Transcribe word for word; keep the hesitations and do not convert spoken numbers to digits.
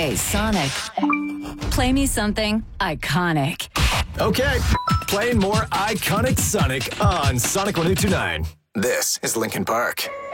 Okay, Sonic. Play me something iconic. Okay, playing more iconic Sonic on Sonic one oh two nine. This is Linkin Park.